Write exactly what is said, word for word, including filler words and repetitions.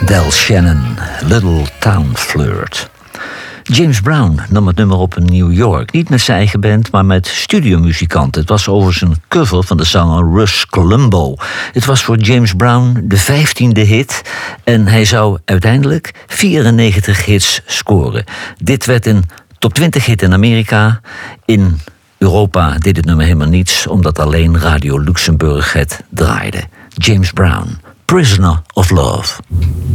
Del Shannon, Little Town Flirt. James Brown nam het nummer op in New York. Niet met zijn eigen band, maar met studiomuzikanten. Het was overigens een cover van de zanger Russ Columbo. Het was voor James Brown de vijftiende hit. En hij zou uiteindelijk vierennegentig hits scoren. Dit werd een top twintig hit in Amerika. In Europa deed het nummer helemaal niets, omdat alleen Radio Luxemburg het draaide. James Brown, Prisoner of Love.